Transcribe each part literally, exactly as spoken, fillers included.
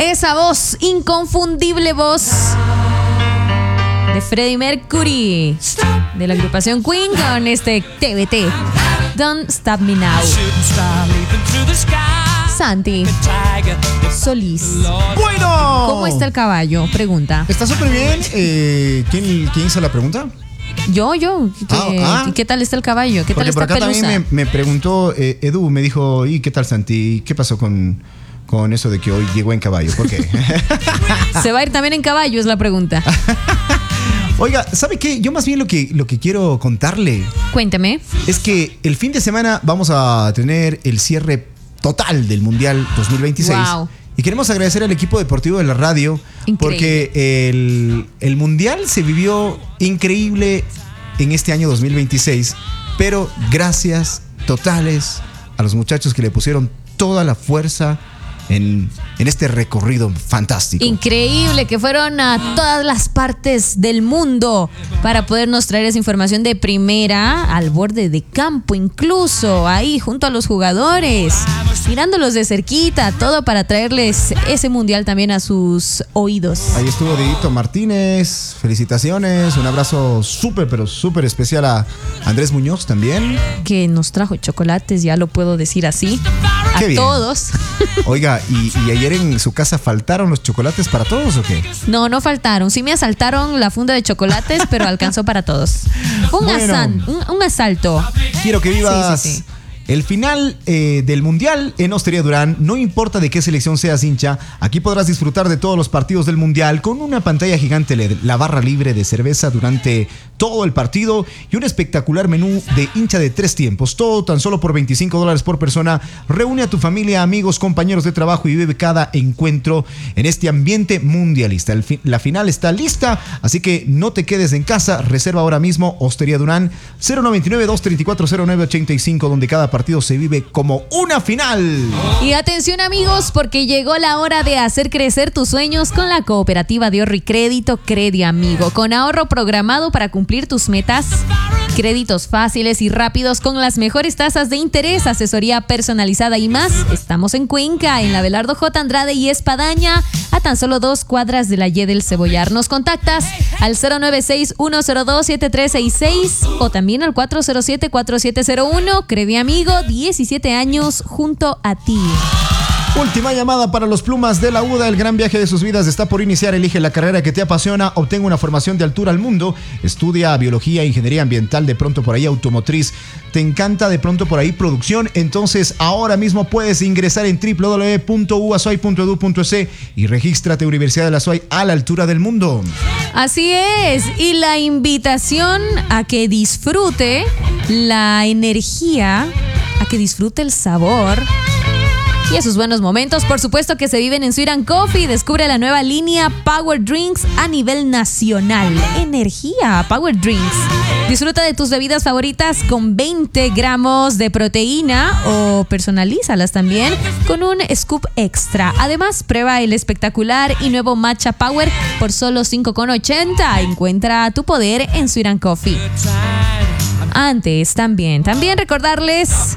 Esa voz, inconfundible voz de Freddie Mercury, de la agrupación Queen, con este T B T, Don't Stop Me Now. Santi Solís. Bueno. ¿Cómo está el caballo? Pregunta. Está súper bien. Eh, ¿quién, ¿Quién hizo la pregunta? Yo, yo. ¿Qué, Ah, ah. ¿qué tal está el caballo? ¿Qué tal Porque está por acá Pelusa? también me, me preguntó eh, Edu, me dijo, ¿y qué tal Santi? ¿Qué pasó con, con eso de que hoy llegó en caballo? ¿Por qué? ¿Se va a ir también en caballo? Es la pregunta. Oiga, ¿sabe qué? Yo más bien lo que, lo que quiero contarle Cuénteme. es que el fin de semana vamos a tener el cierre total del Mundial dos mil veintiséis. Wow. Y queremos agradecer al equipo deportivo de la radio. Increíble. Porque el, el Mundial se vivió increíble en este año dos mil veintiséis, pero gracias totales a los muchachos que le pusieron toda la fuerza en, en este recorrido fantástico. Increíble, que fueron a todas las partes del mundo para podernos traer esa información de primera, al borde de campo, incluso ahí junto a los jugadores, mirándolos de cerquita, todo para traerles ese mundial también a sus oídos. Ahí estuvo Dieguito Martínez, felicitaciones, un abrazo súper, pero súper especial a Andrés Muñoz también. Que nos trajo chocolates, ya lo puedo decir así, a Qué bien. todos. Oiga, ¿y, ¿y ayer en su casa faltaron los chocolates para todos o qué? No, no faltaron. Sí me asaltaron la funda de chocolates, pero alcanzó para todos. Un, Bueno. asan- un, un asalto. Quiero que vivas Sí, sí, sí. el final eh, del Mundial en Hostería Durán. No importa de qué selección seas hincha, aquí podrás disfrutar de todos los partidos del Mundial con una pantalla gigante L E D, la barra libre de cerveza durante todo el partido y un espectacular menú de hincha de tres tiempos. Todo tan solo por veinticinco dólares por persona. Reúne a tu familia, amigos, compañeros de trabajo y vive cada encuentro en este ambiente mundialista. El fi- la final está lista, así que no te quedes en casa. Reserva ahora mismo Hostería Durán cero nueve nueve, dos tres cuatro, cero nueve ocho cinco, donde cada partido se vive como una final. Y atención amigos, porque llegó la hora de hacer crecer tus sueños con la cooperativa de ahorro y crédito Credi Amigo, con ahorro programado para cumplir tus metas, créditos fáciles y rápidos con las mejores tasas de interés, asesoría personalizada y más. Estamos en Cuenca, en la Abelardo J. Andrade y Espadaña, a tan solo dos cuadras de la Y del Cebollar. Nos contactas al cero nueve seis, uno cero dos, siete tres seis seis o también al cuatro cero siete, cuatro siete cero uno. Credi Amigo, diecisiete años junto a ti. Última llamada para los Plumas de la U D A. El gran viaje de sus vidas está por iniciar. Elige la carrera que te apasiona. Obtenga una formación de altura al mundo. Estudia biología, ingeniería ambiental, de pronto por ahí automotriz. ¿Te encanta de pronto por ahí producción? Entonces ahora mismo puedes ingresar en doble u doble u doble u punto u a s o i punto e d u punto e s y regístrate Universidad de la S O I a la altura del mundo. Así es, y la invitación a que disfrute la energía, a que disfrute el sabor y esos buenos momentos, por supuesto, que se viven en Sweet and Coffee. Descubre la nueva línea Power Drinks a nivel nacional. Energía, Power Drinks. Disfruta de tus bebidas favoritas con veinte gramos de proteína o personalízalas también con un scoop extra. Además, prueba el espectacular y nuevo Matcha Power por solo cinco con ochenta. Encuentra tu poder en Sweet and Coffee. Antes, también, también recordarles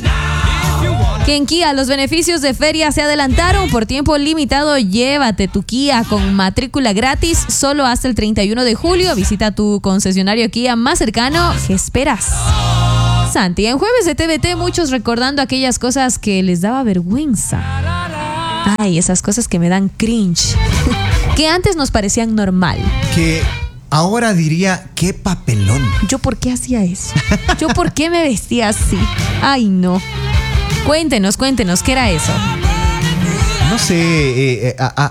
que en Kia los beneficios de feria se adelantaron. Por tiempo limitado, llévate tu Kia con matrícula gratis solo hasta el treinta y uno de julio. Visita tu concesionario Kia más cercano. ¿Qué esperas? Santi, en jueves de T V T muchos recordando aquellas cosas que les daba vergüenza. Ay, esas cosas que me dan cringe. Que antes nos parecían normal. Que ahora diría, qué papelón. ¿Yo por qué hacía eso? ¿Yo por qué me vestía así? Ay, no. Cuéntenos, cuéntenos, ¿qué era eso? No sé, eh, eh, a, a,